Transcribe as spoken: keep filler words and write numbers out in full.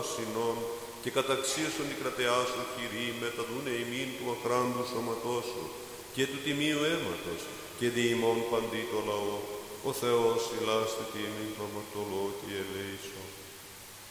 των συνών και καταξίωσον η κρατεά σου, Κυρί, μεταδούνε ημίν του αχράντου σώματός σου και του τιμίου αίματος και δι' ημών παντί το λαό. Ο Θεός ηλάστε τη ημίν πραγματολό και ελέησον.